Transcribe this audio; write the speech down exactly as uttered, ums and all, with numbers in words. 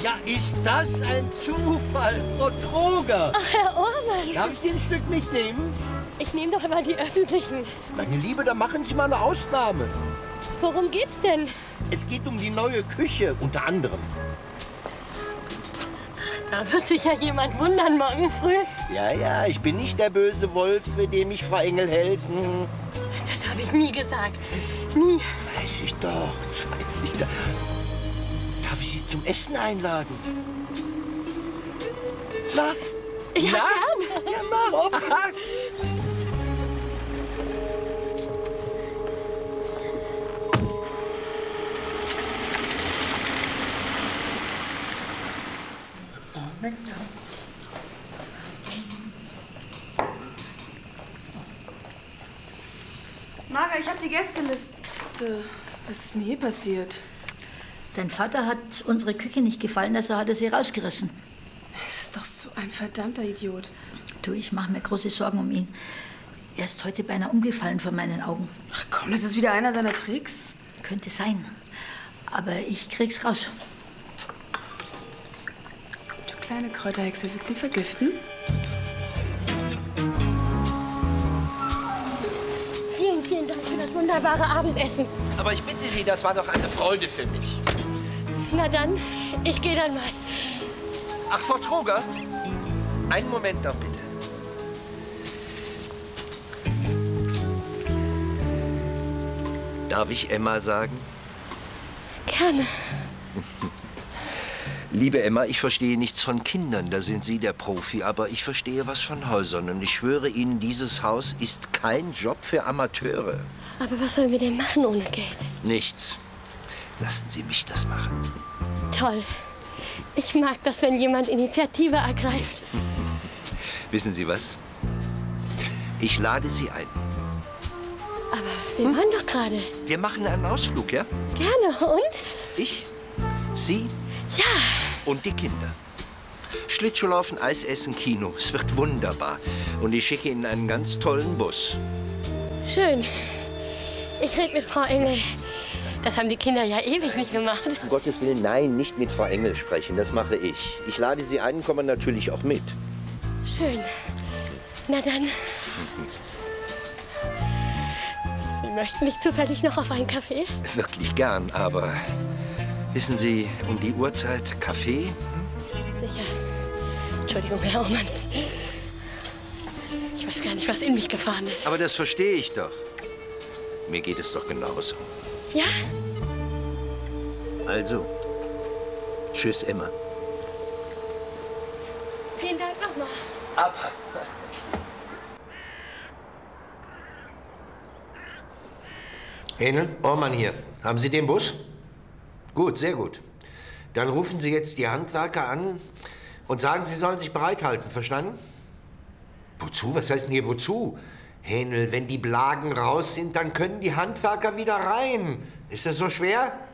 Ja, ist das ein Zufall, Frau Troger? Ach, Herr Ohrmann. Darf ich Sie ein Stück mitnehmen? Ich nehme doch immer die öffentlichen. Meine Liebe, da machen Sie mal eine Ausnahme. Worum geht's denn? Es geht um die neue Küche, unter anderem. Da wird sich ja jemand wundern morgen früh. Ja, ja, ich bin nicht der böse Wolf, für den mich Frau Engel hält. Hm. Das habe ich nie gesagt. Nie. Weiß ich doch, das weiß ich doch. Darf ich Sie zum Essen einladen? Na? Ja, Na? gern. Ja, mach. Marga, ich habe die Gästeliste. Was ist denn hier passiert? Dein Vater hat unsere Küche nicht gefallen, also hat er sie rausgerissen. Es ist doch so ein verdammter Idiot. Du, ich mache mir große Sorgen um ihn. Er ist heute beinahe umgefallen vor meinen Augen. Ach komm, das ist wieder einer seiner Tricks. Könnte sein. Aber ich krieg's raus. Du kleine Kräuterhexe, willst du ihn vergiften? Vielen, vielen Dank für das wunderbare Abendessen. Aber ich bitte Sie, das war doch eine Freude für mich. Na dann, ich gehe dann mal. Ach, Frau Troger, einen Moment noch, bitte. Darf ich Emma sagen? Gerne. Liebe Emma, ich verstehe nichts von Kindern, da sind Sie der Profi, aber ich verstehe was von Häusern. Und ich schwöre Ihnen, dieses Haus ist kein Job für Amateure. Aber was sollen wir denn machen ohne Geld? Nichts. Lassen Sie mich das machen. Toll. Ich mag das, wenn jemand Initiative ergreift. Wissen Sie was? Ich lade Sie ein. Aber wir waren doch gerade. Wir machen einen Ausflug, ja? Gerne. Und? Ich, Sie Ja. und die Kinder. Schlittschuhlaufen, Eis essen, Kino. Es wird wunderbar. Und ich schicke Ihnen einen ganz tollen Bus. Schön. Ich rede mit Frau Engel. Das haben die Kinder ja ewig nicht gemacht. Um Gottes Willen, nein, nicht mit Frau Engel sprechen. Das mache ich. Ich lade Sie ein, kommen natürlich auch mit. Schön. Na dann. Sie möchten nicht zufällig noch auf einen Kaffee? Wirklich gern, aber wissen Sie, um die Uhrzeit Kaffee? Sicher. Entschuldigung, Herr Ohrmann. Ich weiß gar nicht, was in mich gefahren ist. Aber das verstehe ich doch. Mir geht es doch genauso. Ja? Also, tschüss, Emma. Vielen Dank nochmal. Ab! Hähnel, Ohrmann hier. Haben Sie den Bus? Gut, sehr gut. Dann rufen Sie jetzt die Handwerker an und sagen, sie sollen sich bereithalten. Verstanden? Wozu? Was heißt denn hier wozu? Hähnel, wenn die Blagen raus sind, dann können die Handwerker wieder rein. Ist das so schwer?